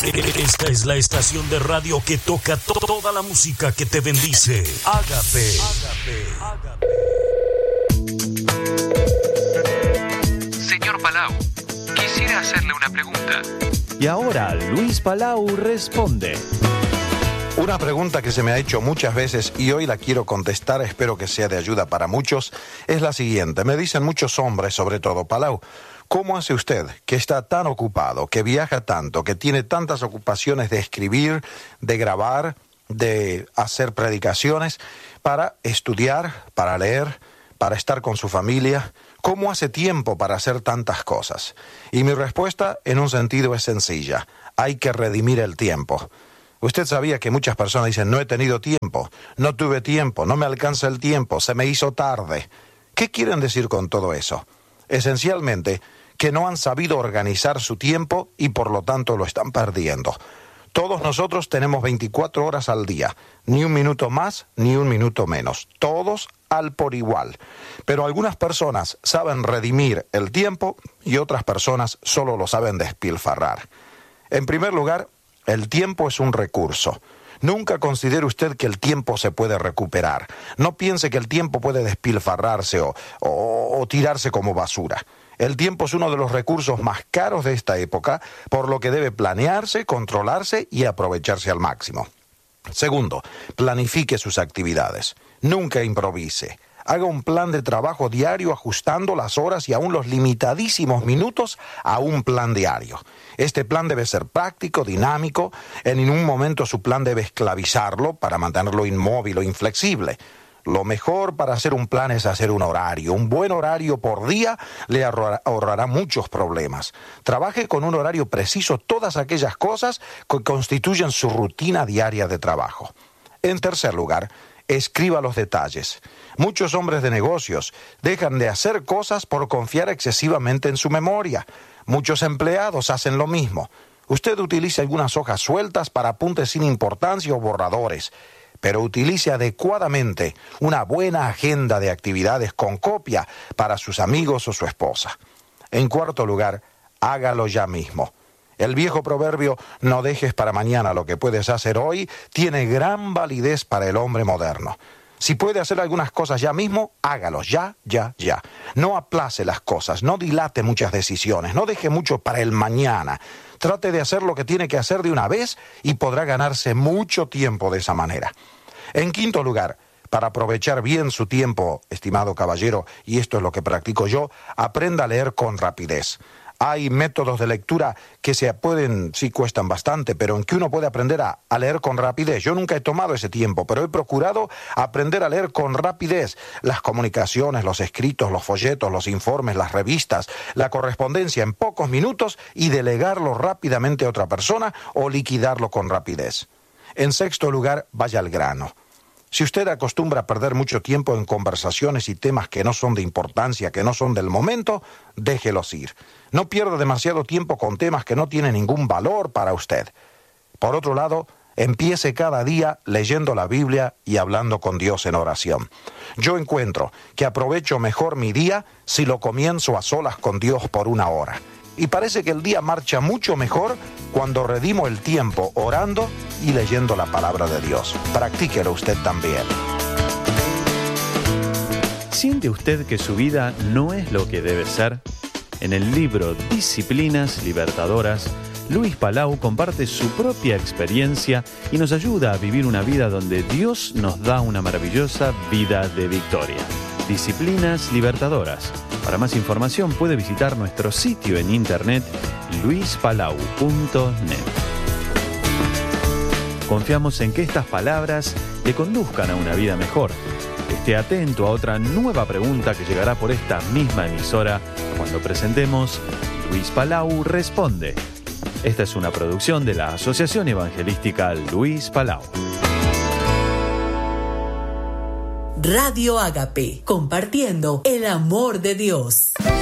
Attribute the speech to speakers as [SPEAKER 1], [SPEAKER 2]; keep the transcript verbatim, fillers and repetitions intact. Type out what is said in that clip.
[SPEAKER 1] Esta es la estación de radio que toca to- toda la música que te bendice. Ágape.
[SPEAKER 2] Señor Palau, quisiera hacerle una pregunta.
[SPEAKER 3] Y ahora Luis Palau responde.
[SPEAKER 4] Una pregunta que se me ha hecho muchas veces y hoy la quiero contestar, espero que sea de ayuda para muchos, es la siguiente. Me dicen muchos hombres, sobre todo, Palau, ¿cómo hace usted, que está tan ocupado, que viaja tanto, que tiene tantas ocupaciones de escribir, de grabar, de hacer predicaciones, para estudiar, para leer, para estar con su familia? ¿Cómo hace tiempo para hacer tantas cosas? Y mi respuesta, en un sentido, es sencilla. Hay que redimir el tiempo. Usted sabía que muchas personas dicen, no he tenido tiempo, no tuve tiempo, no me alcanza el tiempo, se me hizo tarde. ¿Qué quieren decir con todo eso? Esencialmente, que no han sabido organizar su tiempo y por lo tanto lo están perdiendo. Todos nosotros tenemos veinticuatro horas al día, ni un minuto más ni un minuto menos, todos al por igual. Pero algunas personas saben redimir el tiempo y otras personas solo lo saben despilfarrar. En primer lugar, el tiempo es un recurso. Nunca considere usted que el tiempo se puede recuperar. No piense que el tiempo puede despilfarrarse o, o, o tirarse como basura. El tiempo es uno de los recursos más caros de esta época, por lo que debe planearse, controlarse y aprovecharse al máximo. Segundo, planifique sus actividades. Nunca improvise. Haga un plan de trabajo diario ajustando las horas y aún los limitadísimos minutos a un plan diario. Este plan debe ser práctico, dinámico. En ningún momento su plan debe esclavizarlo para mantenerlo inmóvil o inflexible. Lo mejor para hacer un plan es hacer un horario. Un buen horario por día le ahorrará, ahorrará muchos problemas. Trabaje con un horario preciso todas aquellas cosas que constituyen su rutina diaria de trabajo. En tercer lugar, escriba los detalles. Muchos hombres de negocios dejan de hacer cosas por confiar excesivamente en su memoria. Muchos empleados hacen lo mismo. Usted utilice algunas hojas sueltas para apuntes sin importancia o borradores, pero utilice adecuadamente una buena agenda de actividades con copia para sus amigos o su esposa. En cuarto lugar, hágalo ya mismo. El viejo proverbio, no dejes para mañana lo que puedes hacer hoy, tiene gran validez para el hombre moderno. Si puede hacer algunas cosas ya mismo, hágalo, ya, ya, ya. No aplace las cosas, no dilate muchas decisiones, no deje mucho para el mañana. Trate de hacer lo que tiene que hacer de una vez y podrá ganarse mucho tiempo de esa manera. En quinto lugar, para aprovechar bien su tiempo, estimado caballero, y esto es lo que practico yo, aprenda a leer con rapidez. Hay métodos de lectura que se pueden, sí cuestan bastante, pero en que uno puede aprender a, a leer con rapidez. Yo nunca he tomado ese tiempo, pero he procurado aprender a leer con rapidez las comunicaciones, los escritos, los folletos, los informes, las revistas, la correspondencia en pocos minutos y delegarlo rápidamente a otra persona o liquidarlo con rapidez. En sexto lugar, vaya al grano. Si usted acostumbra a perder mucho tiempo en conversaciones y temas que no son de importancia, que no son del momento, déjelos ir. No pierda demasiado tiempo con temas que no tienen ningún valor para usted. Por otro lado, empiece cada día leyendo la Biblia y hablando con Dios en oración. Yo encuentro que aprovecho mejor mi día si lo comienzo a solas con Dios por una hora. Y parece que el día marcha mucho mejor cuando redimo el tiempo orando y leyendo la palabra de Dios. Practíquelo usted también.
[SPEAKER 3] ¿Siente usted que su vida no es lo que debe ser? En el libro Disciplinas Libertadoras, Luis Palau comparte su propia experiencia y nos ayuda a vivir una vida donde Dios nos da una maravillosa vida de victoria. Disciplinas Libertadoras. Para más información puede visitar nuestro sitio en internet luis palau punto net. Confiamos en que estas palabras le conduzcan a una vida mejor. Esté atento a otra nueva pregunta que llegará por esta misma emisora cuando presentemos Luis Palau Responde. Esta es una producción de la Asociación Evangelística Luis Palau.
[SPEAKER 5] Radio Ágape, compartiendo el amor de Dios.